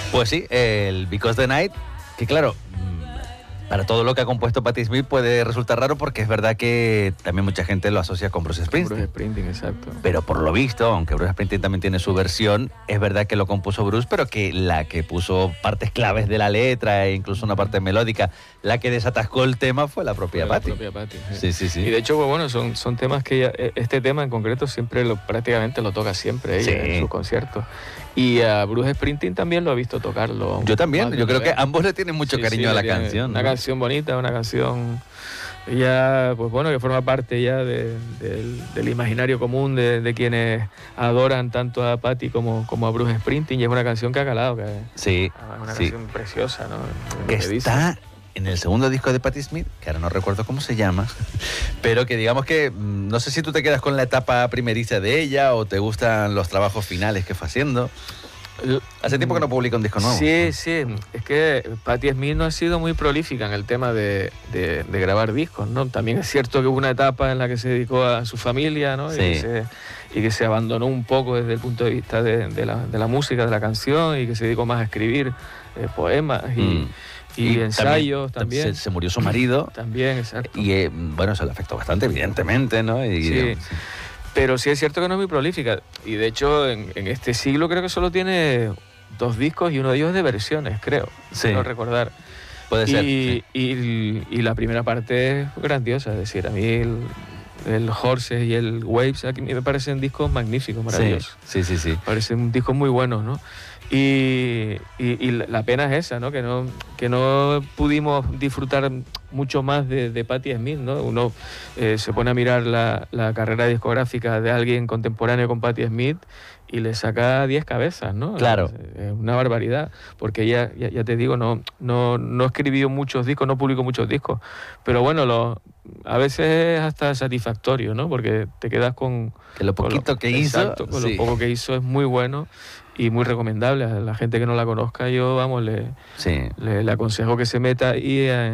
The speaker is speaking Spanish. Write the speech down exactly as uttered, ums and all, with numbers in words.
Pues sí, el Because the Night, que claro, para todo lo que ha compuesto Patti Smith puede resultar raro porque es verdad que también mucha gente lo asocia con Bruce Springsteen. Bruce Springsteen, exacto. Pero por lo visto, aunque Bruce Springsteen también tiene su versión, es verdad que lo compuso Bruce, pero que la que puso partes claves de la letra e incluso una parte melódica, la que desatascó el tema fue la propia Fue Patti. La propia Patti, sí. Sí, sí, sí. Y de hecho, pues bueno, son, son temas que ella, este tema en concreto siempre lo, prácticamente lo toca siempre ella Sí. en sus conciertos. Y a Bruce Springsteen también lo ha visto tocarlo. Yo también, yo creo vez. que ambos le tienen mucho Sí, cariño sí, a la tiene canción. Una ¿no? canción bonita, una canción ya, pues bueno, que forma parte ya de, del, del imaginario común de, de quienes adoran tanto a Patti como, como a Bruce Springsteen, y es una canción que ha calado, que Sí, es una sí. canción preciosa, ¿no? Que Lo que está dice. en el segundo disco de Patti Smith, que ahora no recuerdo cómo se llama, pero que digamos que mm, no sé si tú te quedas con la etapa primeriza de ella o te gustan los trabajos finales que fue haciendo. Hace tiempo que no publica un disco nuevo. Sí, sí, es que Patti Smith no ha sido muy prolífica en el tema de, de, de grabar discos, ¿no? También es cierto que hubo una etapa en la que se dedicó a su familia, ¿no? Sí. Y, que se, y que se abandonó un poco desde el punto de vista de, de, la, de la música, de la canción, y que se dedicó más a escribir eh, poemas y, Mm. y, y ensayos también. también. Se, se murió su marido. También, exacto. Y eh, bueno, eso le afectó bastante, evidentemente, ¿no? Y, Sí. digamos, Pero sí es cierto que no es muy prolífica. Y de hecho, en, en este siglo creo que solo tiene dos discos y uno de ellos es de versiones, creo. Sí. No recordar. puede ser. Y, Sí. y, y la primera parte es grandiosa. Es decir, a mí el, el Horses y el Waves aquí me parecen discos magníficos, maravillosos. Sí, sí, sí. sí. Parecen discos muy buenos, ¿no? Y, y, y la pena es esa, ¿no? Que no, que no pudimos disfrutar mucho más de, de Patti Smith, ¿no? Uno eh, se pone a mirar la, la carrera discográfica de alguien contemporáneo con Patti Smith y le saca diez cabezas, ¿no? Claro. Es una barbaridad, porque ella, ya, ya te digo, no, no, no escribió muchos discos, no publicó muchos discos, pero bueno, lo, a veces es hasta satisfactorio, ¿no? Porque te quedas con... Que lo poquito con que hizo... Exacto, con sí. lo poco que hizo es muy bueno y muy recomendable. A la gente que no la conozca, yo, vamos, le, Sí. le, le aconsejo que se meta y... Eh,